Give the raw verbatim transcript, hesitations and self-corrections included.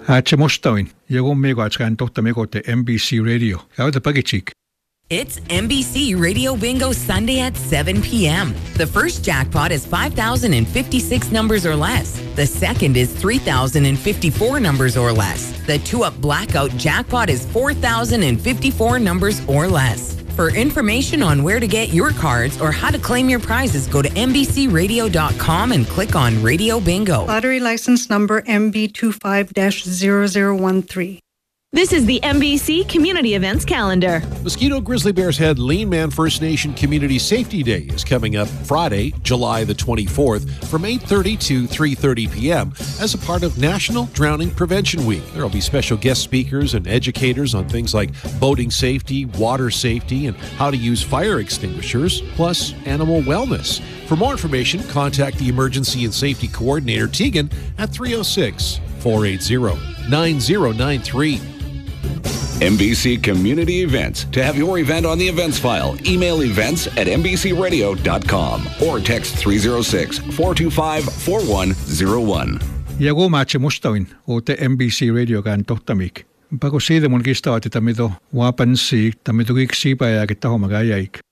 Haatse Mustawin, Yagumigo Atran Tohtamigo te M B C Radio. How the Pagichik. It's M B C Radio Bingo Sunday at seven p.m. The first jackpot is five thousand fifty-six numbers or less. The second is three thousand fifty-four numbers or less. The two-up blackout jackpot is four thousand fifty-four numbers or less. For information on where to get your cards or how to claim your prizes, go to M B C radio dot com and click on Radio Bingo. Lottery license number M B two five dash zero zero one three. This is the M B C Community Events Calendar. Mosquito Grizzly Bears Head Lean Man First Nation Community Safety Day is coming up Friday, July the twenty-fourth from eight thirty to three thirty p.m. as a part of National Drowning Prevention Week. There will be special guest speakers and educators on things like boating safety, water safety, and how to use fire extinguishers, plus animal wellness. For more information, contact the Emergency and Safety Coordinator, Tegan, at three oh six, four eight zero, nine zero nine three. M B C Community Events. To have your event on the events file, email events at m b c radio dot com or text three oh six, four two five, four one oh one. Yagumaatse Mustawin, Ote M B C Radio Gan Tohtamik. Pago siitä mun kistavat, että mitä wapansi, että mitä kiksi päivää, että homma jäik.